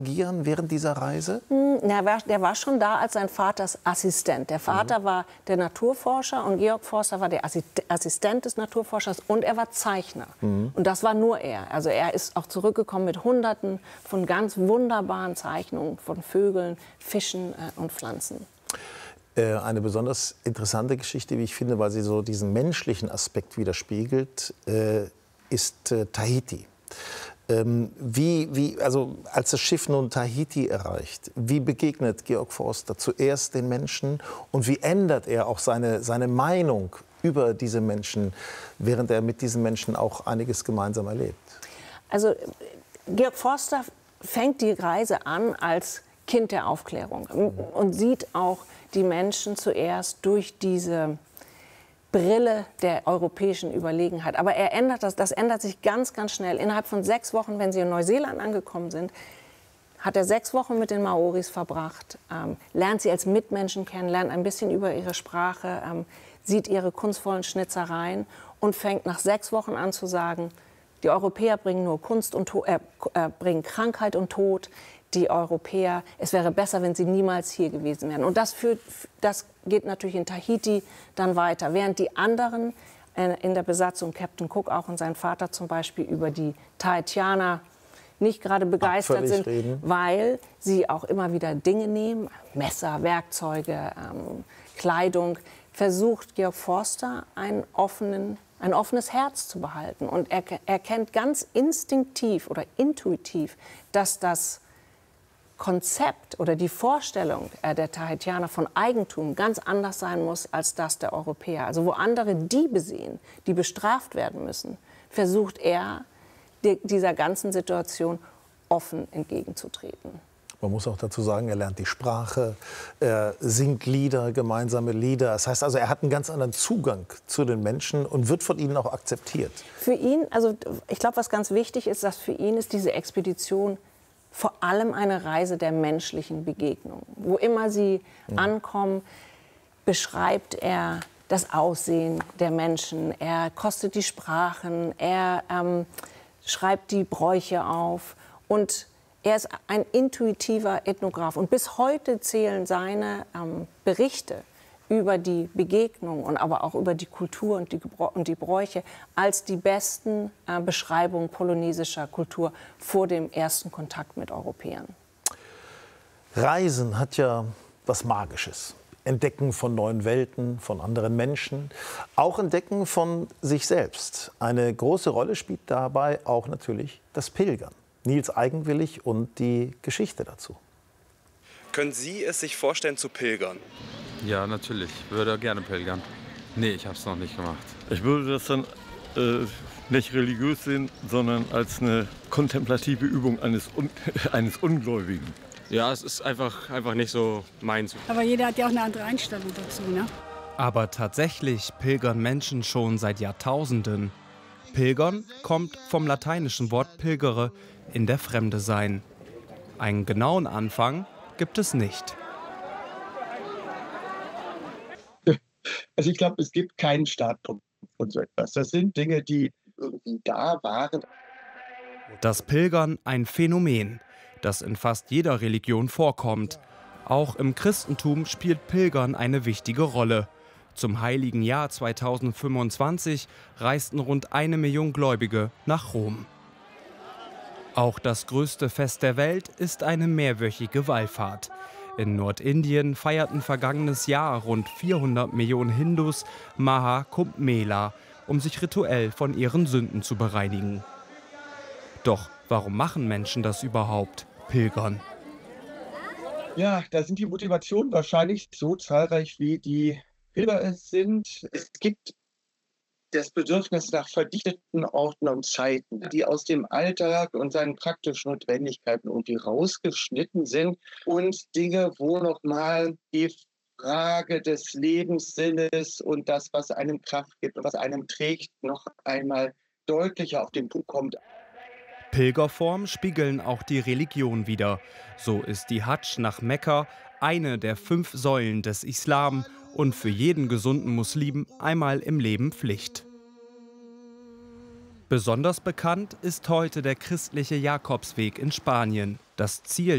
agieren während dieser Reise? Der war schon da als sein Vaters Assistent. Der Vater war der Naturforscher und Georg Forster war der Assistent des Naturforschers und er war Zeichner. Und das war nur er. Also er ist auch zurückgekommen mit Hunderten von ganz wunderbaren Zeichnungen von Vögeln, Fischen und Pflanzen. Eine besonders interessante Geschichte, wie ich finde, weil sie so diesen menschlichen Aspekt widerspiegelt, ist Tahiti. Also als das Schiff nun Tahiti erreicht, wie begegnet Georg Forster zuerst den Menschen und wie ändert er auch seine Meinung über diese Menschen, während er mit diesen Menschen auch einiges gemeinsam erlebt? Also Georg Forster fängt die Reise an als Kind der Aufklärung und sieht auch die Menschen zuerst durch diese Brille der europäischen Überlegenheit. Aber das ändert sich ganz, ganz schnell. Innerhalb von 6 Wochen, wenn sie in Neuseeland angekommen sind, hat er 6 Wochen mit den Maoris verbracht, lernt sie als Mitmenschen kennen, lernt ein bisschen über ihre Sprache, sieht ihre kunstvollen Schnitzereien und fängt nach 6 Wochen an zu sagen, die Europäer bringen nur bringen Krankheit und Tod. Die Europäer, es wäre besser, wenn sie niemals hier gewesen wären. Und das geht natürlich in Tahiti dann weiter. Während die anderen in der Besatzung, Captain Cook auch und sein Vater zum Beispiel, über die Tahitianer nicht gerade begeistert sind, weil sie auch immer wieder Dinge nehmen, Messer, Werkzeuge, Kleidung, versucht Georg Forster ein offenes Herz zu behalten. Und er erkennt ganz instinktiv oder intuitiv, dass das Konzept oder die Vorstellung der Tahitianer von Eigentum ganz anders sein muss als das der Europäer. Also wo andere Diebe sehen, die bestraft werden müssen, versucht er, dieser ganzen Situation offen entgegenzutreten. Man muss auch dazu sagen, er lernt die Sprache, er singt Lieder, gemeinsame Lieder. Das heißt also, er hat einen ganz anderen Zugang zu den Menschen und wird von ihnen auch akzeptiert. Für ihn, also ich glaube, was ganz wichtig ist, dass für ihn ist diese Expedition vor allem eine Reise der menschlichen Begegnung. Wo immer sie ankommen, beschreibt er das Aussehen der Menschen, er kostet die Sprachen, er schreibt die Bräuche auf und er ist ein intuitiver Ethnograph. Und bis heute zählen seine Berichte über die Begegnung und aber auch über die Kultur und die Bräuche als die besten Beschreibungen polynesischer Kultur vor dem ersten Kontakt mit Europäern. Reisen hat ja was Magisches. Entdecken von neuen Welten, von anderen Menschen, auch Entdecken von sich selbst. Eine große Rolle spielt dabei auch natürlich das Pilgern. Niels Eigenwillig und die Geschichte dazu. Können Sie es sich vorstellen, zu pilgern? Ja, natürlich. Ich würde gerne pilgern. Nee, ich habe es noch nicht gemacht. Ich würde das dann nicht religiös sehen, sondern als eine kontemplative Übung eines Ungläubigen. Ja, es ist einfach nicht so meins. Aber jeder hat ja auch eine andere Einstellung dazu, ne? Aber tatsächlich pilgern Menschen schon seit Jahrtausenden. Pilgern kommt vom lateinischen Wort pilgere, in der Fremde sein. Einen genauen Anfang gibt es nicht. Also ich glaube, es gibt keinen Startpunkt von so etwas. Das sind Dinge, die irgendwie da waren. Das Pilgern ein Phänomen, das in fast jeder Religion vorkommt. Auch im Christentum spielt Pilgern eine wichtige Rolle. Zum heiligen Jahr 2025 reisten rund 1 Million Gläubige nach Rom. Auch das größte Fest der Welt ist eine mehrwöchige Wallfahrt. In Nordindien feierten vergangenes Jahr rund 400 Millionen Hindus Maha Kumbh Mela, um sich rituell von ihren Sünden zu bereinigen. Doch warum machen Menschen das überhaupt, pilgern? Ja, da sind die Motivationen wahrscheinlich so zahlreich, wie die Pilger es sind. Es gibt das Bedürfnis nach verdichteten Orten und Zeiten, die aus dem Alltag und seinen praktischen Notwendigkeiten irgendwie rausgeschnitten sind und Dinge, wo nochmal die Frage des Lebenssinnes und das, was einem Kraft gibt und was einem trägt, noch einmal deutlicher auf den Punkt kommt. Pilgerformen spiegeln auch die Religion wider. So ist die Hadsch nach Mekka eine der 5 Säulen des Islam und für jeden gesunden Muslim einmal im Leben Pflicht. Besonders bekannt ist heute der christliche Jakobsweg in Spanien. Das Ziel